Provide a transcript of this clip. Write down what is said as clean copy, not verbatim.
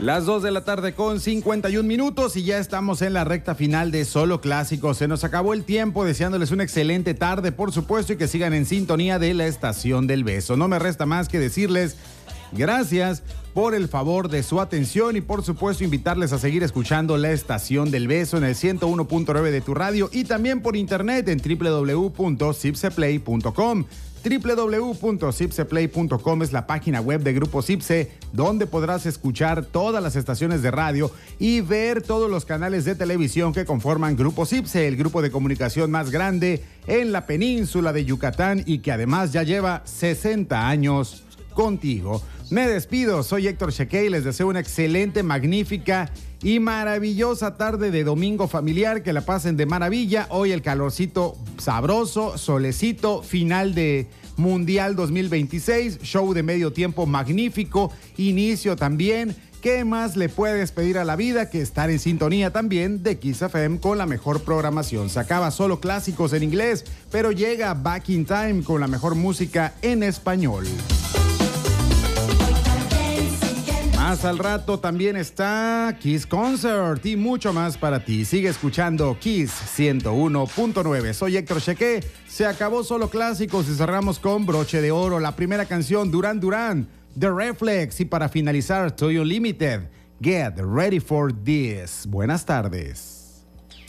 Las 2 de la tarde con 51 minutos y ya estamos en la recta final de Solo Clásicos. Se nos acabó el tiempo, deseándoles una excelente tarde, por supuesto, y que sigan en sintonía de la Estación del Beso. No me resta más que decirles gracias por el favor de su atención y, por supuesto, invitarles a seguir escuchando la Estación del Beso en el 101.9 de tu radio y también por internet en www.cipseplay.com. www.cipseplay.com es la página web de Grupo Cipse, donde podrás escuchar todas las estaciones de radio y ver todos los canales de televisión que conforman Grupo Cipse, el grupo de comunicación más grande en la península de Yucatán y que además ya lleva 60 años contigo. Me despido, soy Héctor Cheque y les deseo una excelente, magnífica y maravillosa tarde de domingo familiar, que la pasen de maravilla. Hoy el calorcito sabroso, solecito, final de Mundial 2026, show de medio tiempo magnífico, inicio también. ¿Qué más le puedes pedir a la vida que estar en sintonía también de Kiss FM con la mejor programación? Se acaba Solo Clásicos en inglés, pero llega Back in Time con la mejor música en español. Más al rato también está Kiss Concert y mucho más para ti. Sigue escuchando Kiss 101.9. Soy Héctor Cheque. Se acabó Solo Clásicos y cerramos con broche de oro. La primera canción, Duran Duran, The Reflex. Y para finalizar, To You Limited, Get Ready for This. Buenas tardes.